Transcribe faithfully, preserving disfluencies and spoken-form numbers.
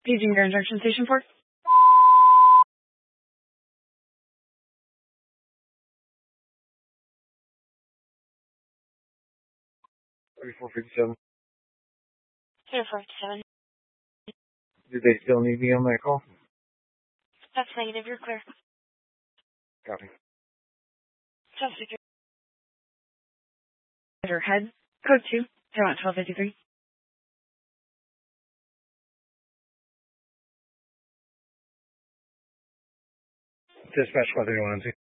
Paging your injection station for? thirty-four fifty-seven. thirty-four fifty-seven. Do they still need me on that call? That's negative. You're clear. Copy. Test secure. Your head. Code two. Zero one twelve fifty-three. Dispatch five three one two.